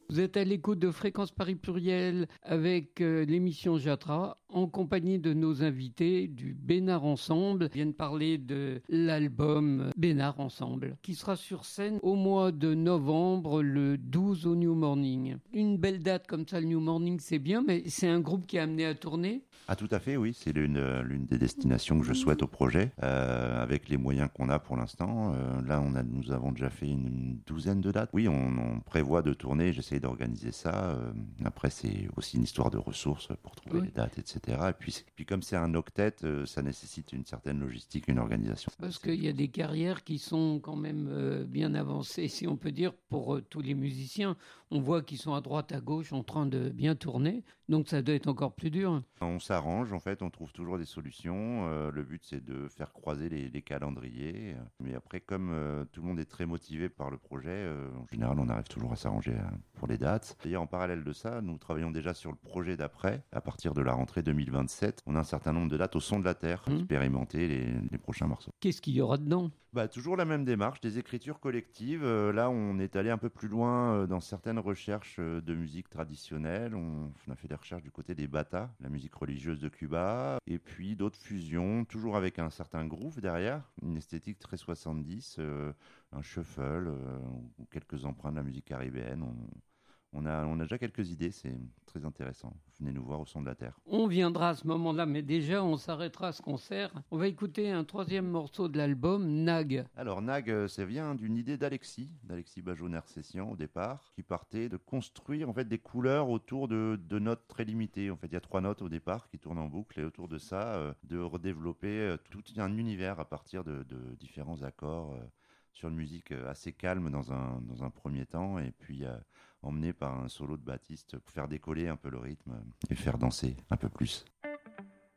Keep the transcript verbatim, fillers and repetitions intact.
Vous êtes à l'écoute de Fréquence Paris Pluriel avec euh, l'émission Jatra en compagnie de nos invités du Bénard Ensemble. Ils viennent parler de l'album Bénard Ensemble qui sera sur scène au mois de novembre, le douze au New Morning. Une belle date comme ça, le New Morning, c'est bien, mais c'est un groupe qui est amené à tourner. Ah tout à fait, oui, c'est l'une, l'une des destinations que je souhaite au projet, euh, avec les moyens qu'on a pour l'instant. Euh, là, on a, nous avons déjà fait une, une douzaine de dates. Oui, on, on prévoit de tourner, j'essaie d'organiser ça. Euh, après, c'est aussi une histoire de ressources pour trouver Oui. les dates, et cetera. Et puis, puis comme c'est un octet, euh, ça nécessite une certaine logistique, une organisation. Parce qu'il y a des carrières qui sont quand même euh, bien avancées, si on peut dire, pour euh, tous les musiciens. On voit qu'ils sont à droite, à gauche, en train de bien tourner. Donc ça doit être encore plus dur. On s'arrange, en fait, on trouve toujours des solutions. Euh, le but, c'est de faire croiser les, les calendriers. Mais après, comme euh, tout le monde est très motivé par le projet, euh, en général, on arrive toujours à s'arranger euh, pour les dates. D'ailleurs, en parallèle de ça, nous travaillons déjà sur le projet d'après. À partir de la rentrée deux mille vingt-sept, on a un certain nombre de dates au son de la terre, Mmh. expérimenter les, les prochains morceaux. Qu'est-ce qu'il y aura dedans ? Bah, toujours la même démarche, des écritures collectives. Euh, là, on est allé un peu plus loin euh, dans certaines recherches euh, de musique traditionnelle. On, on a fait des recherches du côté des bata, la musique religieuse de Cuba, et puis d'autres fusions, toujours avec un certain groove derrière, une esthétique très soixante-dix, euh, un shuffle, euh, ou quelques emprunts de la musique caribéenne. On, on a, on a déjà quelques idées, c'est très intéressant. Venez nous voir au son de la terre. On viendra à ce moment-là, mais déjà, on s'arrêtera à ce concert. On va écouter un troisième morceau de l'album, Nag. Alors Nag, euh, ça vient d'une idée d'Alexis, d'Alexis Bajonner-Sessian au départ, qui partait de construire en fait des couleurs autour de, de notes très limitées. En fait, il y a trois notes au départ qui tournent en boucle et autour de ça, euh, de redévelopper euh, tout un univers à partir de, de différents accords euh, sur une musique euh, assez calme dans un, dans un premier temps et puis euh, emmené par un solo de Baptiste pour faire décoller un peu le rythme et faire danser un peu plus.